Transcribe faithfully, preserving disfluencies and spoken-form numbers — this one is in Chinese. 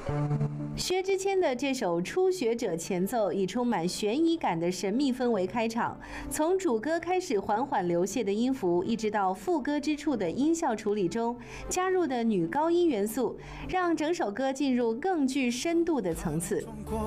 薛之谦的这首《初学者》前奏以充满悬疑感的神秘氛围开场，从主歌开始缓缓流泻的音符，一直到副歌之处的音效处理中加入的女高音元素，让整首歌进入更具深度的层次。